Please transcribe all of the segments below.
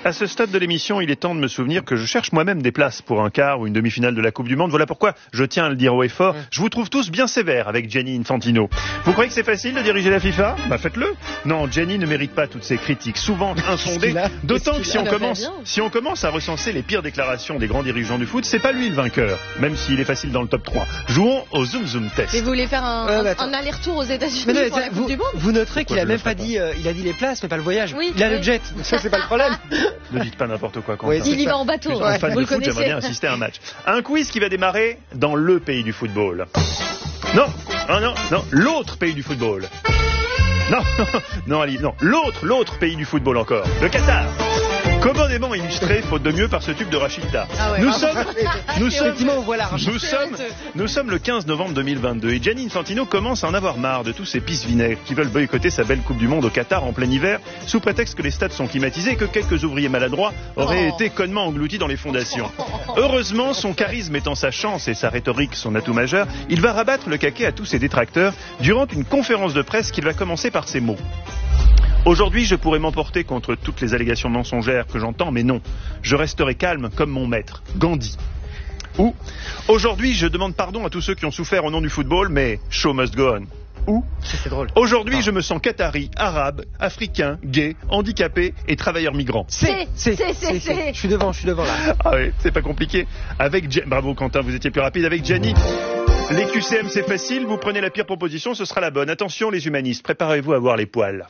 À ce stade de l'émission, il est temps de me souvenir que je cherche moi-même des places pour un quart ou une demi-finale de la Coupe du Monde. Voilà pourquoi je tiens à le dire haut et fort. Je vous trouve tous bien sévères avec Gianni Infantino. Vous croyez que c'est facile de diriger la FIFA ? Bah faites-le. Non, Gianni ne mérite pas toutes ces critiques, souvent infondées. D'autant que si on commence à recenser les pires déclarations des grands dirigeants du foot, c'est pas lui le vainqueur, même s'il est facile dans le top 3. Jouons au Zoom Zoom Test. Et vous voulez faire un aller-retour aux États-Unis pour la Coupe du Monde ? Vous noterez qu'il a même pas dit, il a dit les places, mais pas le voyage. Oui, il a le jet, ça c'est pas le problème. Ne dites pas n'importe quoi. Oui, il y va en bateau. Je suis un fan vous de le foot, connaissez. j'aimerais bien assister à un match. Un quiz qui va démarrer dans le pays du football. Non, l'autre pays du football. Non, Ali, non, l'autre pays du football encore, le Qatar. Commodément illustré, faute de mieux, par ce tube de Rachida. Ah ouais. Nous sommes le 15 novembre 2022 et Gianni Infantino commence à en avoir marre de tous ces pisse vinaigres qui veulent boycotter sa belle Coupe du Monde au Qatar en plein hiver, sous prétexte que les stades sont climatisés et que quelques ouvriers maladroits auraient été connement engloutis dans les fondations. Heureusement, son charisme étant sa chance et sa rhétorique son atout majeur, il va rabattre le caquet à tous ses détracteurs durant une conférence de presse qu'il va commencer par ces mots. Aujourd'hui, je pourrais m'emporter contre toutes les allégations mensongères que j'entends, mais non. Je resterai calme comme mon maître, Gandhi. Ou, aujourd'hui, je demande pardon à tous ceux qui ont souffert au nom du football, mais show must go on. Ou, c'est drôle. Aujourd'hui, je me sens qatari, arabe, africain, gay, handicapé et travailleur migrant. Je suis devant là. Ah oui, c'est pas compliqué. Bravo Quentin, vous étiez plus rapide avec Gianni. Les QCM, c'est facile, vous prenez la pire proposition, ce sera la bonne. Attention les humanistes, préparez-vous à voir les poils.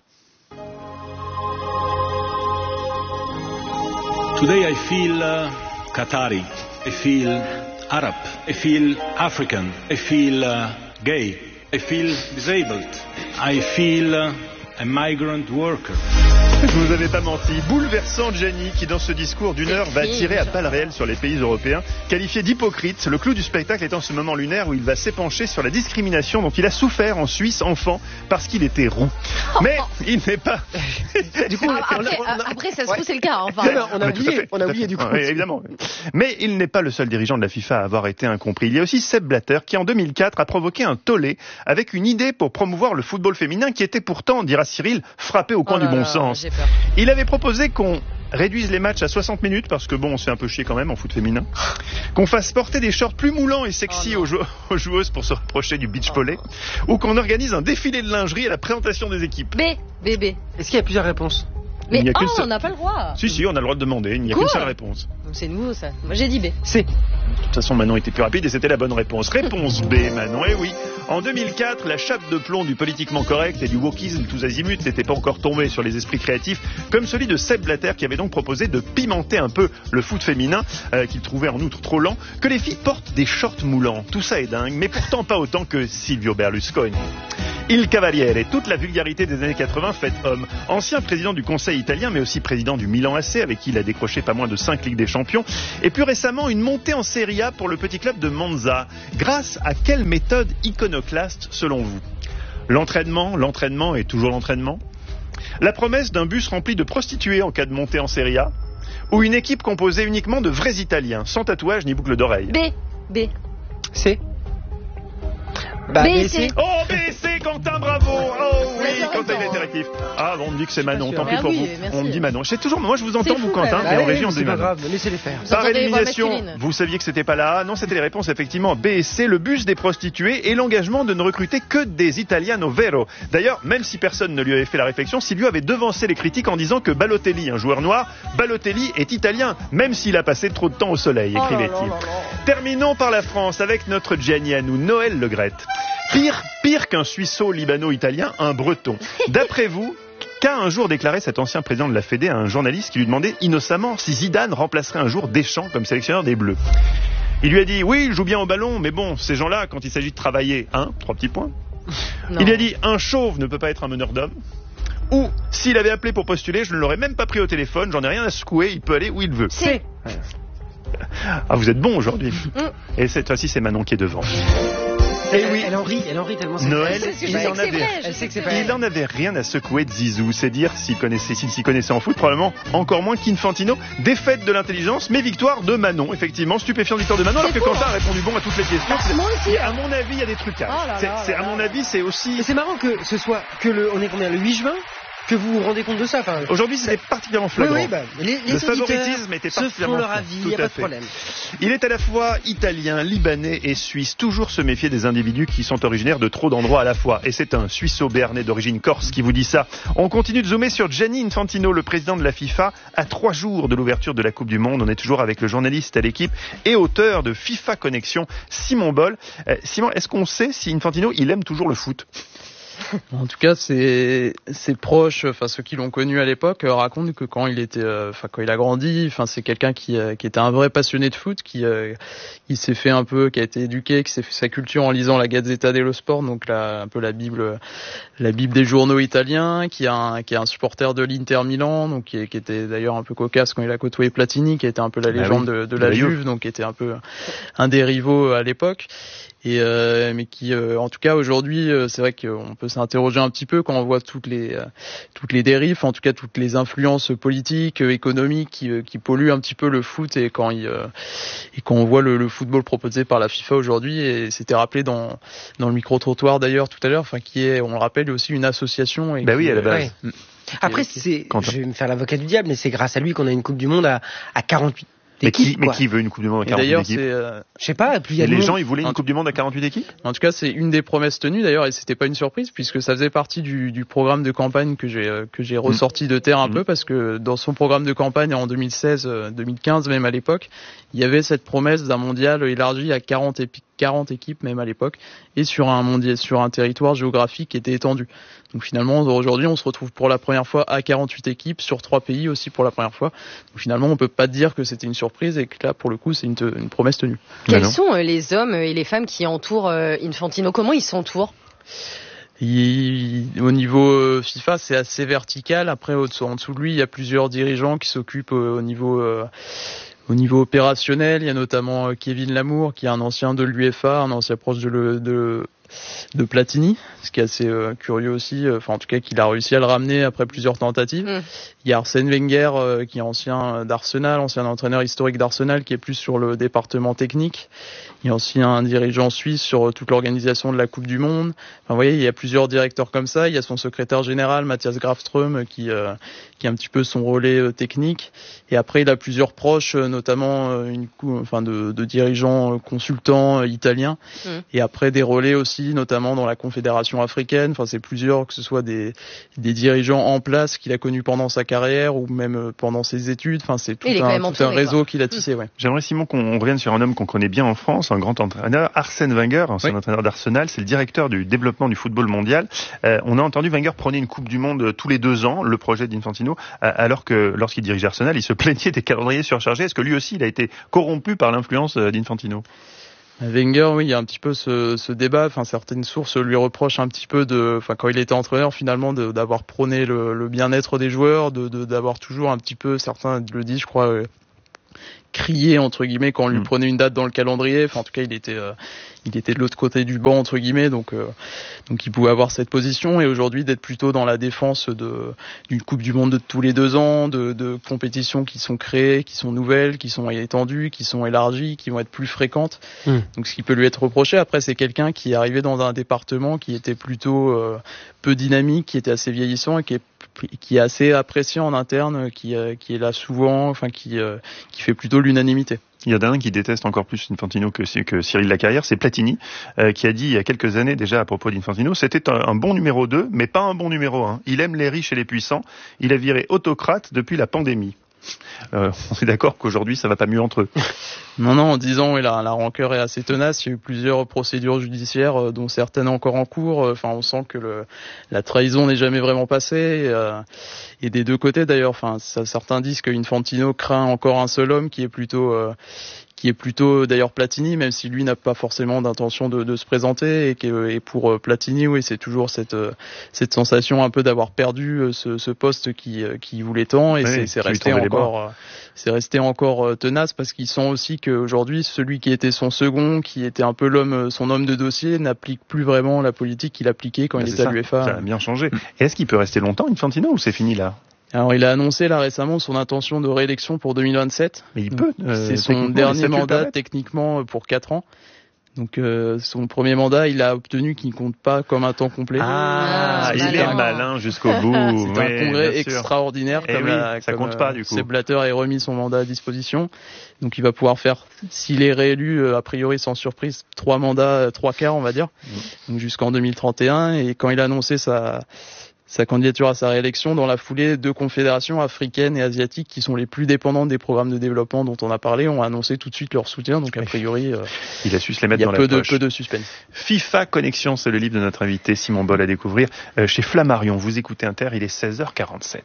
Today I feel Qatari, I feel Arab, I feel African, I feel gay, I feel disabled, I feel a migrant worker. Vous n'avez pas menti. Bouleversant Gianni qui dans ce discours d'une heure va tirer à balles réelles sur les pays européens, qualifié d'hypocrite, le clou du spectacle étant ce moment lunaire où il va s'épancher sur la discrimination dont il a souffert en Suisse enfant parce qu'il était roux. Mais il n'est pas... Du coup, après ça se trouve c'est le cas. Enfin. On a oublié du coup. Oui, évidemment. Mais il n'est pas le seul dirigeant de la FIFA à avoir été incompris. Il y a aussi Sepp Blatter qui en 2004 a provoqué un tollé avec une idée pour promouvoir le football féminin qui était pourtant, dira Cyril, frappé au coin du bon sens. Il avait proposé qu'on réduise les matchs à 60 minutes parce que bon, on se fait un peu chier quand même en foot féminin. Qu'on fasse porter des shorts plus moulants et sexy aux joueuses pour se rapprocher du beach volley. Ou qu'on organise un défilé de lingerie à la présentation des équipes. Bébé. Est-ce qu'il y a plusieurs réponses ? Mais on n'a pas le droit. Si, on a le droit de demander. Il n'y a qu'une seule réponse. C'est nouveau ça. Moi j'ai dit B. C. De toute façon, Manon était plus rapide et c'était la bonne réponse. Réponse B, Manon. Eh oui. En 2004, la chape de plomb du politiquement correct et du wokisme tous azimuts n'était pas encore tombée sur les esprits créatifs, comme celui de Sepp Blatter qui avait donc proposé de pimenter un peu le foot féminin, qu'il trouvait en outre trop lent, que les filles portent des shorts moulants. Tout ça est dingue, mais pourtant pas autant que Silvio Berlusconi. Il Cavaliere, toute la vulgarité des années 80 faite homme. Ancien président du Conseil italien, mais aussi président du Milan AC, avec qui il a décroché pas moins de 5 Ligues des Champions. Et plus récemment, une montée en Serie A pour le petit club de Monza. Grâce à quelle méthode iconoclaste, selon vous ? L'entraînement et toujours l'entraînement ? La promesse d'un bus rempli de prostituées en cas de montée en Serie A ? Ou une équipe composée uniquement de vrais Italiens, sans tatouage ni boucle d'oreille ? B. C. B. Oh, BC, Quentin, bravo. Oh oui, Quentin, il est interactif. Ah, bon, on me dit que c'est Manon, tant pis pour vous. Merci. On me dit Manon. C'est toujours, moi je vous entends, vous, Quentin, même. et en régie on dit c'est pas Manon. grave, laissez-les faire. Par entendez les voix élimination, masculines. vous saviez que c'était pas là. Non, c'était les réponses, effectivement. B et C, le bus des prostituées et l'engagement de ne recruter que des Italiano vero. D'ailleurs, même si personne ne lui avait fait la réflexion, Silvio avait devancé les critiques en disant que Balotelli, un joueur noir, Balotelli est italien, même s'il a passé trop de temps au soleil, écrivait-il. Terminons par la France avec notre Gianni à nous, Noël Le Graët. Pire qu'un Suisseau-Libano-Italien, un Breton. D'après vous, qu'a un jour déclaré cet ancien président de la Fédé à un journaliste qui lui demandait innocemment si Zidane remplacerait un jour Deschamps comme sélectionneur des Bleus. Il lui a dit, oui, il joue bien au ballon, mais bon, ces gens-là, quand il s'agit de travailler, 3 petits points. Non. Il a dit, un chauve ne peut pas être un meneur d'hommes. Ou, s'il avait appelé pour postuler, je ne l'aurais même pas pris au téléphone, j'en ai rien à secouer, il peut aller où il veut. C. Ah, vous êtes bon aujourd'hui. Et cette fois-ci, c'est Manon qui est devant. Et oui, elle en rit tellement. Noël, il en avait rien à secouer de Zizou. C'est dire s'il s'y connaissait en foot, probablement encore moins qu'Infantino. Défaite de l'intelligence, mais victoire de Manon. Effectivement, stupéfiante victoire de Manon, alors que Quentin a répondu bon à toutes les questions. Et à mon avis, il y a des trucages. À mon avis, c'est aussi. Mais c'est marrant que ce soit on est combien, le 8 juin? que vous vous rendez compte de ça. Enfin, aujourd'hui, c'était particulièrement flagrant. Oui, le favoritisme était particulièrement leur avis, il n'y a pas de problème. Il est à la fois italien, libanais et suisse. Toujours se méfier des individus qui sont originaires de trop d'endroits à la fois. Et c'est un Suisseau-Béarnais d'origine corse qui vous dit ça. On continue de zoomer sur Gianni Infantino, le président de la FIFA, à 3 jours de l'ouverture de la Coupe du Monde. On est toujours avec le journaliste à l'équipe et auteur de FIFA Connexion, Simon Boll. Simon, est-ce qu'on sait si Infantino, il aime toujours le foot ? En tout cas, ses proches, enfin ceux qui l'ont connu à l'époque, racontent que quand il était, quand il a grandi, c'est quelqu'un qui était un vrai passionné de foot, qui s'est fait un peu, qui a été éduqué, qui s'est fait sa culture en lisant la Gazzetta dello Sport, donc un peu la Bible des journaux italiens, qui est un supporter de l'Inter Milan, donc qui était d'ailleurs un peu cocasse quand il a côtoyé Platini, qui était un peu la légende de la Juve, donc qui était un peu un des rivaux à l'époque. Mais qui, en tout cas, aujourd'hui, c'est vrai qu'on peut s'interroger un petit peu quand on voit toutes les dérives, en tout cas toutes les influences politiques, économiques qui polluent un petit peu le foot et quand on voit le football proposé par la FIFA aujourd'hui, et c'était rappelé dans le micro-trottoir d'ailleurs tout à l'heure, qui est, on le rappelle, aussi une association. Et oui, à la base. Ouais. Après, je vais me faire l'avocat du diable, mais c'est grâce à lui qu'on a une Coupe du Monde à 48. Mais qui veut une Coupe du Monde à 48 équipes ? Je sais pas. Puis les gens, ils voulaient une Coupe du Monde à 48 équipes ? En tout cas, c'est une des promesses tenues d'ailleurs, et c'était pas une surprise puisque ça faisait partie du programme de campagne que j'ai ressorti de terre un peu, parce que dans son programme de campagne en 2016, 2015 même à l'époque, il y avait cette promesse d'un mondial élargi à 40 équipes même à l'époque, et sur un territoire géographique qui était étendu. Donc finalement, aujourd'hui, on se retrouve pour la première fois à 48 équipes sur 3 pays aussi pour la première fois. Donc finalement, on peut pas dire que c'était une surprise et que là, pour le coup, c'est une promesse tenue. Quels sont les hommes et les femmes qui entourent Infantino ? Comment ils s'entourent ? Au niveau FIFA, c'est assez vertical. Après, en dessous de lui, il y a plusieurs dirigeants qui s'occupent au niveau opérationnel. Il y a notamment Kevin Lamour, qui est un ancien de l'UEFA, un ancien proche de Platini, ce qui est assez curieux aussi, en tout cas qu'il a réussi à le ramener après plusieurs tentatives. Il y a Arsène Wenger, qui est ancien d'Arsenal, ancien entraîneur historique d'Arsenal, qui est plus sur le département technique. Il y a aussi un dirigeant suisse sur toute l'organisation de la Coupe du Monde. Vous voyez, il y a plusieurs directeurs comme ça. Il y a son secrétaire général, Mathias Grafström, qui est un petit peu son relais technique. Et après, il a plusieurs proches, notamment de dirigeants consultants italiens. Et après, des relais aussi, notamment dans la Confédération africaine. C'est plusieurs, que ce soit des dirigeants en place qu'il a connus pendant sa carrière ou même pendant ses études. C'est tout un réseau qu'il a tissé. Ouais. J'aimerais, Simon, qu'on revienne sur un homme qu'on connaît bien en France, un grand entraîneur, Arsène Wenger, ancien entraîneur d'Arsenal. C'est le directeur du développement du football mondial. On a entendu Wenger prôner une Coupe du Monde tous les 2 ans, le projet d'Infantino, alors que lorsqu'il dirigeait Arsenal, il se plaignait des calendriers surchargés. Est-ce que lui aussi, il a été corrompu par l'influence d'Infantino ? Wenger, oui, il y a un petit peu ce débat. Certaines sources lui reprochent un petit peu quand il était entraîneur, finalement, d'avoir prôné le bien-être des joueurs, d'avoir toujours un petit peu, certains le disent, je crois, crié entre guillemets quand on lui prenait une date dans le calendrier. En tout cas, il était de l'autre côté du banc entre guillemets, donc il pouvait avoir cette position. Et aujourd'hui, d'être plutôt dans la défense d'une Coupe du Monde de tous les 2 ans, de compétitions qui sont créées, qui sont nouvelles, qui sont étendues, qui sont élargies, qui vont être plus fréquentes. Donc ce qui peut lui être reproché. Après, c'est quelqu'un qui est arrivé dans un département qui était plutôt peu dynamique, qui était assez vieillissant et qui est assez apprécié en interne, qui est là souvent, qui fait plutôt l'unanimité. Il y en a un qui déteste encore plus Infantino que Cyril Lacarrière, c'est Platini, qui a dit il y a quelques années déjà à propos d'Infantino, c'était un bon numéro 2, mais pas un bon numéro 1. Il aime les riches et les puissants. Il a viré autocrate depuis la pandémie. On est d'accord qu'aujourd'hui ça va pas mieux entre eux. Non, en 10 ans, la rancœur est assez tenace. Il y a eu plusieurs procédures judiciaires, dont certaines encore en cours. On sent que la trahison n'est jamais vraiment passée. Et des 2 côtés d'ailleurs. Certains disent qu'Infantino craint encore un seul homme, qui est plutôt d'ailleurs Platini, même si lui n'a pas forcément d'intention de se présenter, et pour Platini, oui, c'est toujours cette sensation un peu d'avoir perdu ce poste qui voulait tant, et c'est resté encore tenace, parce qu'il sent aussi qu'aujourd'hui, celui qui était son second, qui était un peu son homme de dossier, n'applique plus vraiment la politique qu'il appliquait quand il était à l'UEFA. Ça a bien changé. Et est-ce qu'il peut rester longtemps, Infantino, ou c'est fini là ? Alors, il a annoncé là récemment son intention de réélection pour 2027. Mais il peut. C'est son dernier mandat techniquement pour 4 ans. Donc son premier mandat, il a obtenu qu'il ne compte pas comme un temps complet. Il est malin jusqu'au bout. C'est un congrès extraordinaire. Ça compte pas du coup. Sepp Blatter ait remis son mandat à disposition. Donc il va pouvoir faire, s'il est réélu, a priori sans surprise, 3 mandats, 3 quarts on va dire, donc jusqu'en 2031. Et quand il a annoncé sa candidature à sa réélection, dans la foulée, 2 confédérations africaines et asiatiques qui sont les plus dépendantes des programmes de développement dont on a parlé ont annoncé tout de suite leur soutien. Donc a priori, il a su se les mettre dans la poche. Peu de suspense. FIFA Connexion, c'est le livre de notre invité Simon Boll à découvrir chez Flammarion. Vous écoutez Inter, il est 16h47.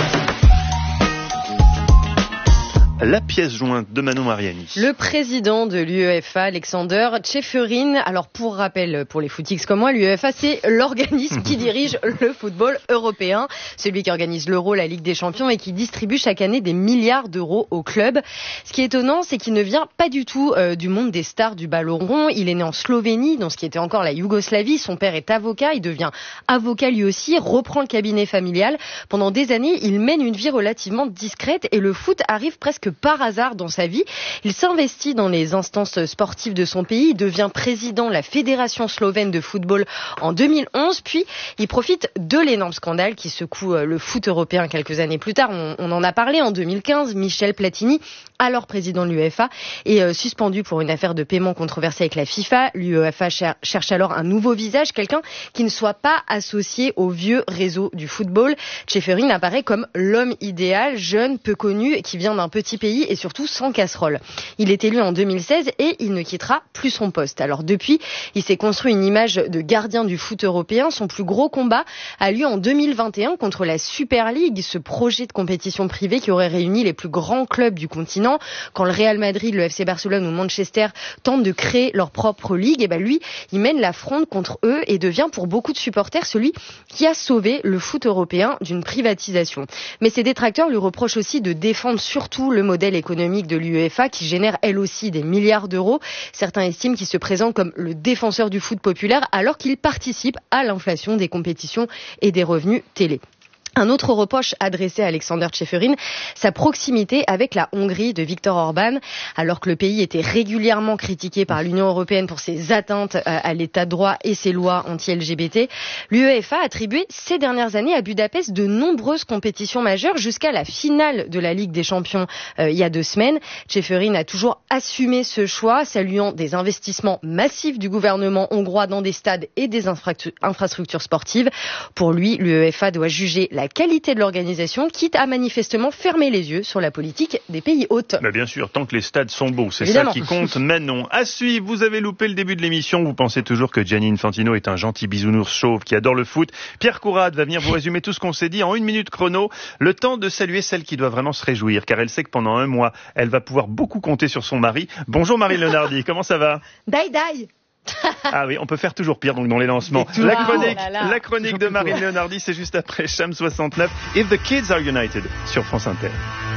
La pièce jointe de Manon Mariani. Le président de l'UEFA, Alexander Čeferin. Alors, pour rappel, pour les footix comme moi, l'UEFA, c'est l'organisme qui dirige le football européen. Celui qui organise l'Euro, la Ligue des Champions et qui distribue chaque année des milliards d'euros aux clubs. Ce qui est étonnant, c'est qu'il ne vient pas du tout du monde des stars du ballon rond. Il est né en Slovénie, dans ce qui était encore la Yougoslavie. Son père est avocat. Il devient avocat lui aussi, reprend le cabinet familial. Pendant des années, il mène une vie relativement discrète et le foot arrive presque par hasard dans sa vie. Il s'investit dans les instances sportives de son pays, il devient président de la Fédération slovène de football en 2011, puis il profite de l'énorme scandale qui secoue le foot européen quelques années plus tard. On en a parlé en 2015, Michel Platini, alors président de l'UEFA, est suspendu pour une affaire de paiement controversée avec la FIFA. L'UEFA cherche alors un nouveau visage, quelqu'un qui ne soit pas associé au vieux réseau du football. Čeferin apparaît comme l'homme idéal, jeune, peu connu, qui vient d'un petit pays et surtout sans casserole. Il est élu en 2016 et il ne quittera plus son poste. Alors depuis, il s'est construit une image de gardien du foot européen. Son plus gros combat a lieu en 2021 contre la Super League, ce projet de compétition privée qui aurait réuni les plus grands clubs du continent. Quand le Real Madrid, le FC Barcelone ou Manchester tentent de créer leur propre ligue, et lui, il mène la fronde contre eux et devient pour beaucoup de supporters celui qui a sauvé le foot européen d'une privatisation. Mais ses détracteurs lui reprochent aussi de défendre surtout le modèle économique de l'UEFA qui génère elle aussi des milliards d'euros. Certains estiment qu'il se présente comme le défenseur du foot populaire alors qu'il participe à l'inflation des compétitions et des revenus télé. Un autre reproche adressé à Alexander Čeferin, sa proximité avec la Hongrie de Viktor Orban. Alors que le pays était régulièrement critiqué par l'Union européenne pour ses atteintes à l'état de droit et ses lois anti-LGBT, l'UEFA a attribué ces dernières années à Budapest de nombreuses compétitions majeures jusqu'à la finale de la Ligue des Champions il y a 2 semaines. Čeferin a toujours assumé ce choix, saluant des investissements massifs du gouvernement hongrois dans des stades et des infrastructures sportives. Pour lui, l'UEFA doit juger la qualité de l'organisation, quitte à manifestement fermer les yeux sur la politique des pays hôtes. Bien sûr, tant que les stades sont beaux, c'est évidemment ça qui compte. Manon, à suivre, vous avez loupé le début de l'émission, vous pensez toujours que Gianni Infantino est un gentil bisounours chauve qui adore le foot. Pierre Courade va venir vous résumer tout ce qu'on s'est dit en 1 minute chrono, le temps de saluer celle qui doit vraiment se réjouir, car elle sait que pendant 1 mois, elle va pouvoir beaucoup compter sur son mari. Bonjour Marie Leonardi, comment ça va? Die die. Ah oui, on peut faire toujours pire donc dans les lancements. La chronique de Marine Leonardi, c'est juste après Cham 69. If the Kids Are United sur France Inter.